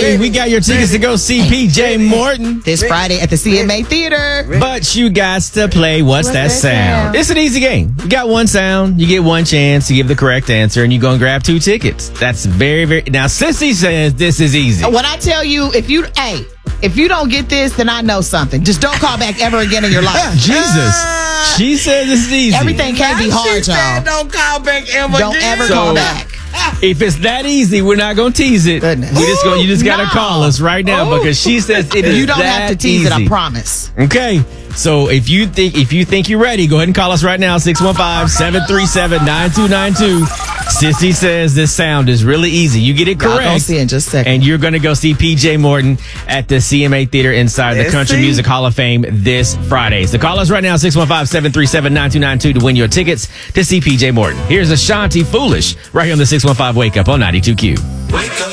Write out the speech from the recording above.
Hey, we got your tickets to go see PJ Morton This Friday at the CMA Theater. But you got to play What's That Sound? It's an easy game. You got one sound, you get one chance to give the correct answer, and you're going to grab 2 tickets. That's very, very... Now, Sissy says this is easy. When I tell you, if you don't get this, then I know something. Just don't call back ever again in your life. Jesus. She said this is easy. Everything can't be hard, y'all. Don't call back ever Don't again. ever call back. If it's that easy, we're not going to tease it. Goodness. You just got to call us right now because she says it is You don't that have to tease easy. it, I promise. Okay. So if you think you're ready, go ahead and call us right now, 615-737-9292. Sissy says this sound is really easy. You get it Y'all correct. gonna see in just a second. And you're going to go see PJ Morton at the CMA Theater inside the Country Music Hall of Fame this Friday. So call us right now, 615-737-9292 to win your tickets to see PJ Morton. Here's Ashanti Foolish right here on the 615 Wake Up on 92Q.